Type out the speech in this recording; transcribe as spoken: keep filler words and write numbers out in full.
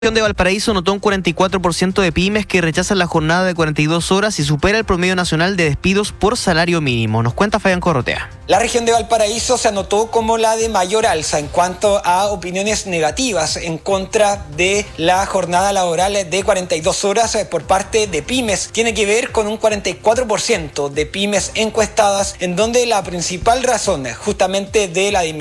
La región de Valparaíso notó un cuarenta y cuatro por ciento de pymes que rechazan la jornada de cuarenta y dos horas y supera el promedio nacional de despidos por salario mínimo. Nos cuenta Fabián Corrotea. La región de Valparaíso se anotó como la de mayor alza en cuanto a opiniones negativas en contra de la jornada laboral de cuarenta y dos horas por parte de pymes. Tiene que ver con un cuarenta y cuatro por ciento de pymes encuestadas, en donde la principal razón justamente de la disminución